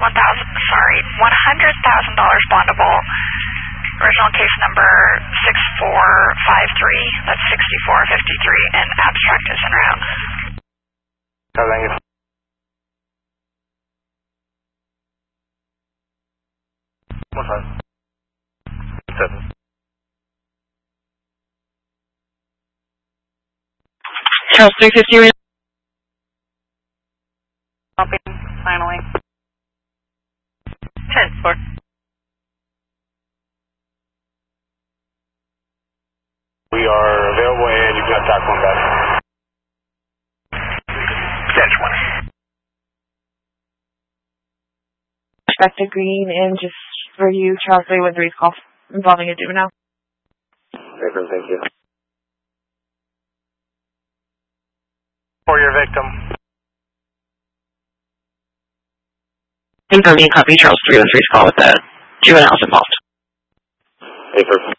$100,000 bondable. Original case number 6453. That's 6453, and abstract is en route. Thank you. One five. 7. Charles 350. Stopping, finally. 10-4. We are available and you can attack one back. 10-20. Respect the green and just for you, Charles 313's call involving a juvenile. Victim, thank you. For your victim. Confirming copy Charles 313's call with the juveniles involved. Paper.